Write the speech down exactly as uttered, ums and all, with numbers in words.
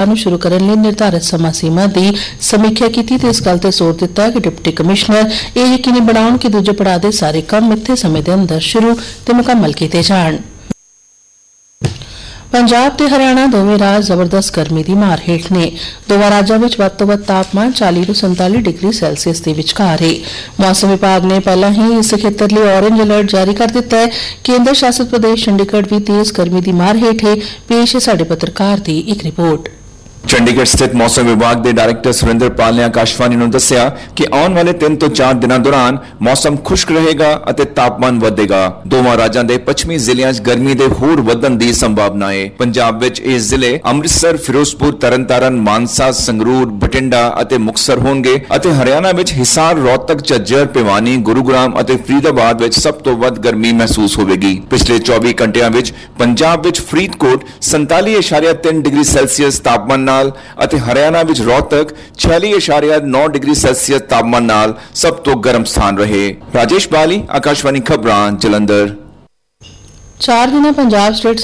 ਕਲਾਸਾਂ ਨੂੰ ਸ਼ੁਰੂ ਕਰਨ ਲਈ ਨਿਰਧਾਰਿਤ ਸਮਾਂ ਸੀਮਾ ਦੀ ਸਮੀਖਿਆ ਕੀਤੀ ਤੇ ਇਸ ਗੱਲ ਤੇ ਜ਼ੋਰ ਦਿੱਤਾ ਕਿ ਡਿਪਟੀ ਕਮਿਸ਼ਨਰ ਇਹ ਯਕੀਨੀ ਬਣਾਉਣ ਕਿ ਦੂਜੇ ਪੜਾਅ ਦੇ ਸਾਰੇ ਕੰਮ ਮਿੱਥੇ ਸਮੇਂ ਦੇ ਅੰਦਰ ਸ਼ੁਰੂ ਤੇ ਮੁਕੰਮਲ ਕੀਤੇ ਜਾਣ। ਪੰਜਾਬ ਤੇ ਹਰਿਆਣਾ ਦੋਵੇਂ ਰਾਜ ਜ਼ਬਰਦਸਤ ਗਰਮੀ ਦੀ ਮਾਰ ਹੇਠ ਨੇ। ਦੋਵਾਂ ਰਾਜਾਂ ਵਿੱਚ ਵੱਧ ਤੋਂ ਵੱਧ ਤਾਪਮਾਨ ਚਾਲੀ ਤੋਂ ਸੰਤਾਲੀ ਡਿਗਰੀ ਸੈਲਸੀਅਸ ਦੇ ਵਿਚਕਾਰ ਹੈ। ਮੌਸਮ ਵਿਭਾਗ ਨੇ ਪਹਿਲਾਂ ਹੀ ਇਸ ਖੇਤਰ ਲਈ ਔਰੇਂਜ ਅਲਰਟ ਜਾਰੀ ਕਰ ਦਿੱਤਾ ਹੈ। ਕੇਂਦਰ ਸ਼ਾਸਿਤ ਪ੍ਰਦੇਸ਼ ਚੰਡੀਗੜ੍ਹ ਵੀ ਤੇਜ਼ ਗਰਮੀ ਦੀ ਮਾਰ ਹੇਠ ਹੈ। ਪੇਸ਼ ਹੈ ਸਾਡੇ ਪੱਤਰਕਾਰ ਦੀ ਇੱਕ ਰਿਪੋर्ट। ਚੰਡੀਗੜ੍ਹ ਸਥਿਤ ਮੌਸਮ ਵਿਭਾਗ ਦੇ ਡਾਇਰੈਕਟਰ ਸੁਰਿੰਦਰਪਾਲ ਨੇ ਆਕਾਸ਼ਵਾਣੀ ਨੂੰ ਦੱਸਿਆ ਕਿ ਆਉਣ ਵਾਲੇ ਤਿੰਨ ਤੋਂ ਚਾਰ ਦਿਨਾਂ ਦੌਰਾਨ ਮੌਸਮ ਖੁਸ਼ਕ ਰਹੇਗਾ ਅਤੇ ਤਾਪਮਾਨ ਵਧੇਗਾ। ਦੋਵਾਂ ਰਾਜਾਂ ਦੇ ਪੱਛਮੀ ਜ਼ਿਲ੍ਹਿਆਂ 'ਚ ਗਰਮੀ ਦੇ ਹੋਰ ਵਧਣ ਦੀ ਸੰਭਾਵਨਾ ਹੈ। ਪੰਜਾਬ ਵਿੱਚ ਇਹ ਜ਼ਿਲ੍ਹੇ ਅੰਮ੍ਰਿਤਸਰ, ਫਿਰੋਜ਼ਪੁਰ, ਤਰਨਤਾਰਨ, ਮਾਨਸਾ, ਸੰਗਰੂਰ, ਬਠਿੰਡਾ ਅਤੇ ਮੁਕਤਸਰ ਹੋਣਗੇ ਅਤੇ ਹਰਿਆਣਾ ਵਿੱਚ ਹਿਸਾਰ, ਰੋਹਤਕ, ਝੱਜਰ, ਭਿਵਾਨੀ, ਗੁਰੂਗ੍ਰਾਮ ਅਤੇ ਫਰੀਦਾਬਾਦ ਵਿੱਚ ਸਭ ਤੋਂ ਵੱਧ ਗਰਮੀ ਮਹਿਸੂਸ ਹੋਵੇਗੀ। ਪਿਛਲੇ ਚੌਵੀ ਘੰਟਿਆਂ ਵਿੱਚ ਪੰਜਾਬ ਵਿੱਚ ਫਰੀਦਕੋਟ ਸੰਤਾਲੀ ਇਸ਼ਾਰੀਆ ਤਿੰਨ ਡਿਗਰੀ ਸੈਲਸੀਅਸ ਤਾਪਮਾਨ ਨਾਲ ਅਤੇ ਹਰਿਆਣਾ ਵਿੱਚ ਰੋਹਤਕ छियालीस इशारिया नौ डिग्री सैल्सियस तापमान नाल सब तो गर्म स्थान रहे। राजेश बाली, आकाशवाणी खबरां, जलंधर। चार दिना पंजाब स्टेट